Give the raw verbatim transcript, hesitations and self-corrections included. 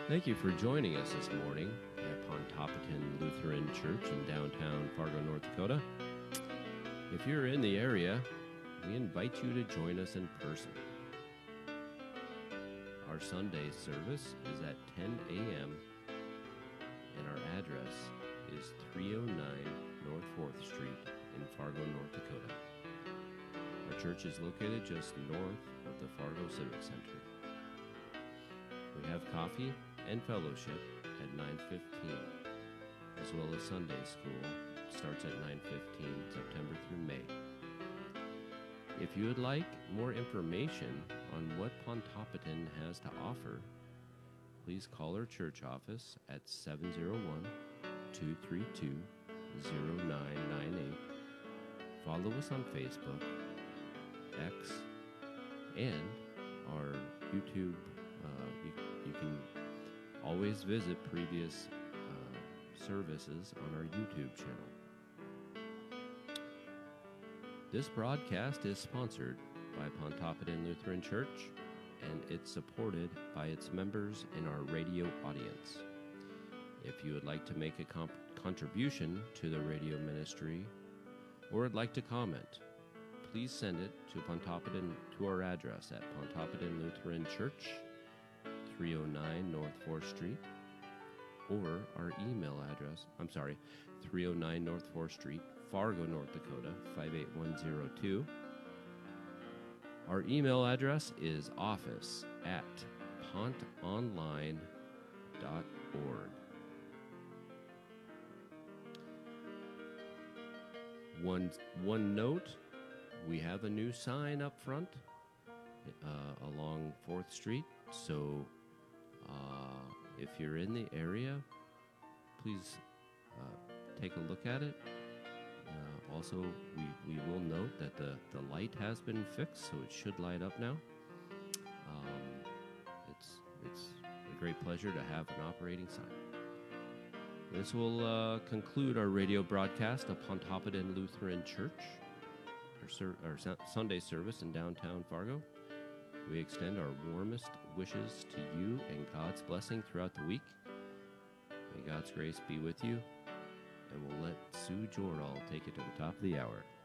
Thank you for joining us this morning at Pontoppidan Lutheran Church in downtown Fargo, North Dakota. If you're in the area, we invite you to join us in person. Our Sunday service is at ten a.m. and our address is three oh nine North fourth Street in Fargo, North Dakota. Our church is located just north of the Fargo Civic Center. We have coffee and fellowship at nine fifteen, as well as Sunday school starts at nine fifteen, September through May. If you would like more information on what Pontoppidan has to offer, please call our church office at seven oh one, two three two, oh nine nine eight. Follow us on Facebook, X, and our YouTube. Uh, you, you can always visit previous uh, services on our YouTube channel. This broadcast is sponsored by Pontoppidan Lutheran Church, and it's supported by its members in our radio audience. If you would like to make a comp- contribution to the radio ministry or would like to comment, please send it to Pontoppidan to our address at Pontoppidan Lutheran Church, three oh nine North fourth Street, or our email address, I'm sorry, three oh nine North fourth Street, Fargo, North Dakota, five eight one oh two. Our email address is office at pontonline dot org. One, one note, we have a new sign up front uh, along fourth Street, so uh, if you're in the area, please uh, take a look at it. Uh, also, we, we will note that the, the light has been fixed, so it should light up now. Um, it's, it's a great pleasure to have an operating sign. This will uh, conclude our radio broadcast of Pontoppidan Lutheran Church, our, ser- our su- Sunday service in downtown Fargo. We extend our warmest wishes to you and God's blessing throughout the week. May God's grace be with you. And we'll let Sue Jordahl take it to the top of the hour.